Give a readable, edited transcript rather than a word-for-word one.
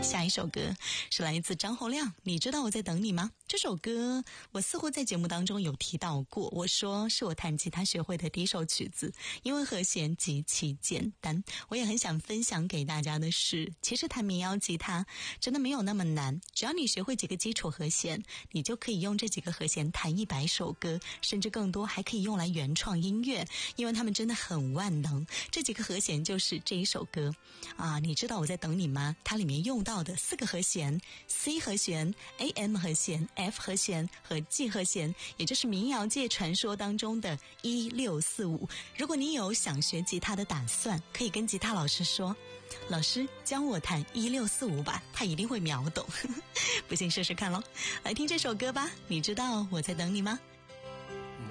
下一首歌是来自张洪量，你知道我在等你吗？这首歌我似乎在节目当中有提到过，我说是我弹吉他学会的第一首曲子，因为和弦极其简单。我也很想分享给大家的是，其实弹民谣吉他真的没有那么难，只要你学会几个基础和弦，你就可以用这几个和弦弹100首歌，甚至更多，还可以用来原创音乐，因为他们真的很万能。这几个和弦就是这一首歌啊，你知道我在等你吗？它里面用到的4个和弦 C 和弦 AM 和弦 F 和弦和 G 和弦，也就是民谣界传说当中的1645。如果你有想学吉他的打算，可以跟吉他老师说，老师教我弹1645吧，他一定会秒懂不信试试看咯。来听这首歌吧，你知道我在等你吗？